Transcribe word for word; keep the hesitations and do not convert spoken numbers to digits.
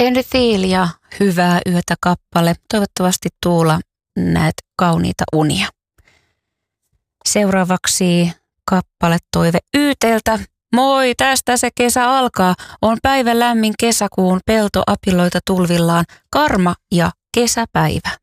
Henry Thiel ja Hyvää yötä kappale. Toivottavasti Tuula näet kauniita unia. Seuraavaksi kappale toive Yyteltä. Moi, tästä se kesä alkaa. On päivä lämmin kesäkuun, peltoapiloita tulvillaan, karma ja kesäpäivä.